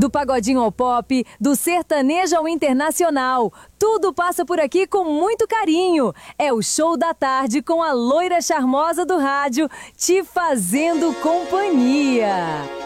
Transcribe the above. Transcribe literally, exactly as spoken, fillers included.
Do pagodinho ao pop, do sertanejo ao internacional, tudo passa por aqui com muito carinho. É o Show da Tarde com a loira charmosa do rádio, te fazendo companhia.